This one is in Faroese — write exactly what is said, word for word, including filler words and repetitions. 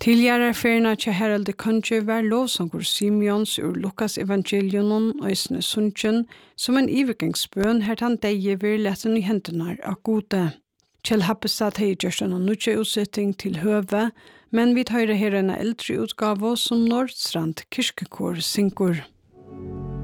Tidigare ferna til Harald Konge var lovsangur Simeons ur Lukas evangelion og Øsne Sundjen som en ivergangsbøn her han deie vir letten i hendunar av gode. Kjell Happestad hei gjørst en nutje utsetting til høve, men vi tar her en eldre utgave som Nordstrand kirkekår syngur.